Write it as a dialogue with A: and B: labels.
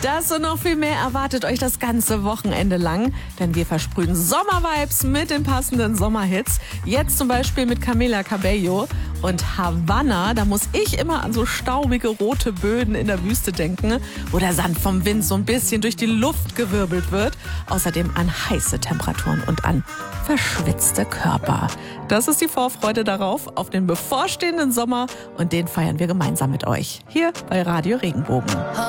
A: Das und noch viel mehr erwartet euch das ganze Wochenende lang, denn wir versprühen Sommervibes mit den passenden Sommerhits. Jetzt zum Beispiel mit Camila Cabello und Havanna. Da muss ich immer an so staubige rote Böden in der Wüste denken, wo der Sand vom Wind so ein bisschen durch die Luft gewirbelt wird. Außerdem an heiße Temperaturen und an verschwitzte Körper. Das ist die Vorfreude darauf, auf den bevorstehenden Sommer, und den feiern wir gemeinsam mit euch hier bei Radio Regenbogen.